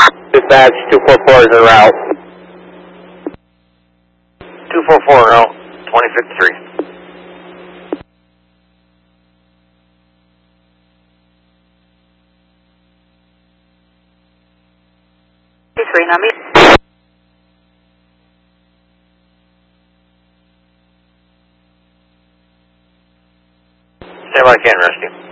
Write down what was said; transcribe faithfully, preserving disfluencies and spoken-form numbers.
Dispatch, two four four is en route. two four four en route, twenty fifty-three. fifty-three, now me. Stand by, can rescue.